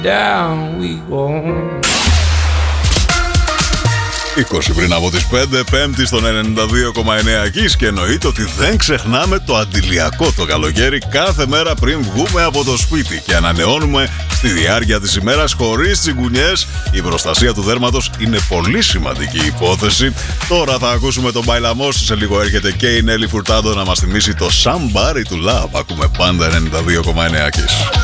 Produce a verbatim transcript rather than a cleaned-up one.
Down we go. είκοσι πριν από τις πέντε, Πέμπτη στον ενενήντα δύο κόμμα εννέα Kiss, και εννοείται ότι δεν ξεχνάμε το αντιλιακό το καλοκαίρι κάθε μέρα πριν βγούμε από το σπίτι και ανανεώνουμε στη διάρκεια της ημέρας χωρίς τσιγκουνιές. Η προστασία του δέρματος είναι πολύ σημαντική υπόθεση. Τώρα θα ακούσουμε τον Bailamos, σε λίγο έρχεται και η Νέλη Φουρτάντο να μας θυμίσει το Somebody to Love. Ακούμε πάντα ενενήντα δύο κόμμα εννέα Kiss.